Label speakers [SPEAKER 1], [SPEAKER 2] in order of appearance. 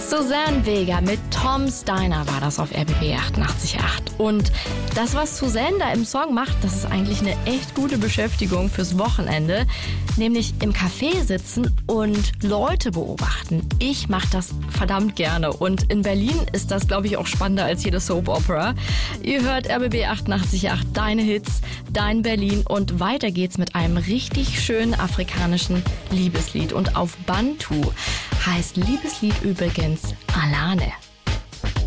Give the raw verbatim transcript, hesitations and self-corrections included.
[SPEAKER 1] Suzanne Vega mit Tom Steiner war das auf R B B achtundachtzig Komma acht. Und das, was Suzanne da im Song macht, das ist eigentlich eine echt gute Beschäftigung fürs Wochenende. Nämlich im Café sitzen und Leute beobachten. Ich mache das verdammt gerne. Und in Berlin ist das, glaube ich, auch spannender als jede Soap Opera. Ihr hört R B B achtundachtzig Komma acht, deine Hits, dein Berlin. Und weiter geht's mit einem richtig schönen afrikanischen Liebeslied. Und auf Bantu heißt Liebeslied übrigens Alane.